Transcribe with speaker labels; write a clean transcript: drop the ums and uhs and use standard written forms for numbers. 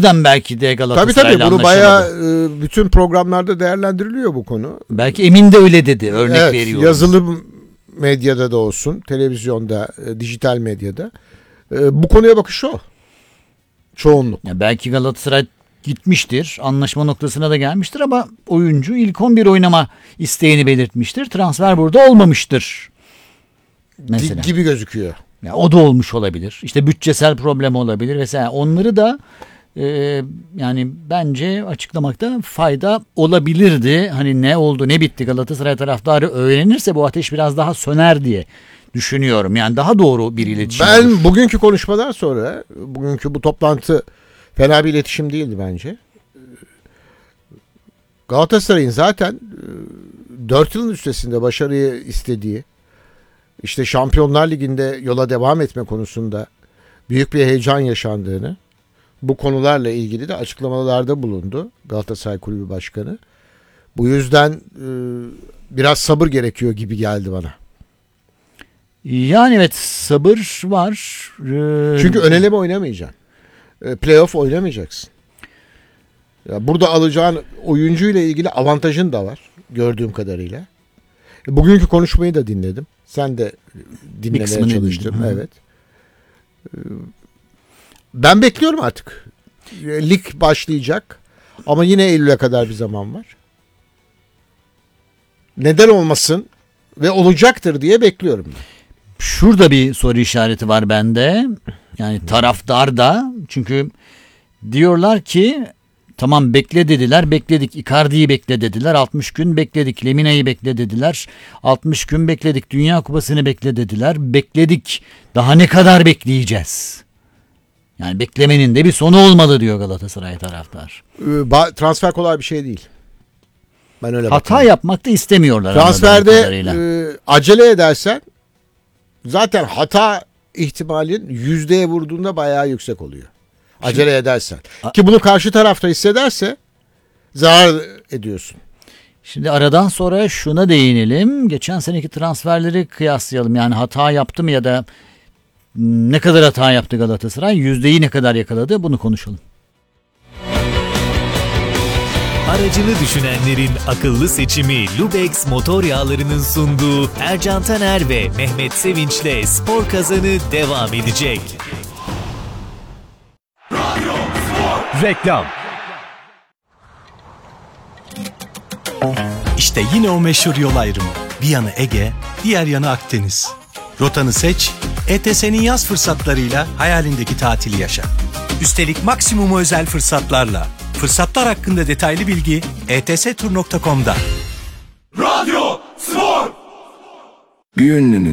Speaker 1: yüzden belki de Galatasaray'la
Speaker 2: Tabii bunu
Speaker 1: anlaşamadı.
Speaker 2: bayağı bütün programlarda değerlendiriliyor bu konu.
Speaker 1: Belki Emin de öyle dedi, örnek veriyorum.
Speaker 2: Yazılı medyada da olsun, televizyonda, dijital medyada. Bu konuya bakış o. Çoğunluk.
Speaker 1: Ya belki Galatasaray gitmiştir, anlaşma noktasına da gelmiştir ama oyuncu ilk 11 oynama isteğini belirtmiştir. Transfer burada olmamıştır. Mesela.
Speaker 2: Gibi gözüküyor.
Speaker 1: Ya o da olmuş olabilir. İşte bütçesel problem olabilir vesaire. Onları da yani bence açıklamakta fayda olabilirdi. Hani ne oldu, ne bitti, Galatasaray taraftarı öğrenirse bu ateş biraz daha söner diye düşünüyorum. Yani daha doğru bir iletişim olur.
Speaker 2: Ben bugünkü konuşmadan sonra, bugünkü bu toplantı fena bir iletişim değildi bence. Galatasaray'ın zaten 4 yılın üstesinde başarıyı istediği, işte Şampiyonlar Ligi'nde yola devam etme konusunda büyük bir heyecan yaşandığını, bu konularla ilgili de açıklamalarda bulundu Galatasaray Kulübü Başkanı. Bu yüzden biraz sabır gerekiyor gibi geldi bana.
Speaker 1: Yani evet, sabır var.
Speaker 2: Çünkü ön eleme oynamayacaksın. Playoff oynamayacaksın. Ya burada alacağın oyuncuyla ilgili avantajın da var gördüğüm kadarıyla. Bugünkü konuşmayı da dinledim. Sen de dinlemeye çalıştın. Evet. Ben bekliyorum artık. Lig başlayacak. Ama yine Eylül'e kadar bir zaman var. Neden olmasın ve olacaktır diye bekliyorum ben.
Speaker 1: Şurada bir soru işareti var bende. Yani taraftar da, çünkü diyorlar ki tamam bekle dediler, bekledik. Icardi'yi bekle dediler, 60 gün bekledik. Lemina'yı bekle dediler, 60 gün bekledik. Dünya Kupası'nı bekle dediler, bekledik. Daha ne kadar bekleyeceğiz? Yani beklemenin de bir sonu olmalı diyor Galatasaray taraftar.
Speaker 2: Transfer kolay bir şey değil. Ben öyle
Speaker 1: Hata
Speaker 2: bakıyorum.
Speaker 1: yapmak da istemiyorlar.
Speaker 2: Transferde acele edersen zaten hata ihtimalin yüzdeye vurduğunda bayağı yüksek oluyor. Acele edersen. Ki bunu karşı tarafta hissederse zarar ediyorsun.
Speaker 1: Şimdi aradan sonra şuna değinelim. Geçen seneki transferleri kıyaslayalım. Yani hata yaptı mı ya da ne kadar hata yaptı Galatasaray? Yüzdeyi ne kadar yakaladı? Bunu konuşalım.
Speaker 3: Aracını düşünenlerin akıllı seçimi Lubex motor yağlarının sunduğu Ercan Taner ve Mehmet Sevinç'le Spor Kazanı devam edecek.
Speaker 4: Reklam. İşte yine o meşhur yol ayrımı. Bir yanı Ege, diğer yanı Akdeniz. Rotanı seç, ETS'nin yaz fırsatlarıyla hayalindeki tatili yaşa. Üstelik maksimum özel fırsatlarla. Fırsatlar hakkında detaylı bilgi etstur.com'da.
Speaker 5: Radyo Spor.
Speaker 6: Bir ünlünün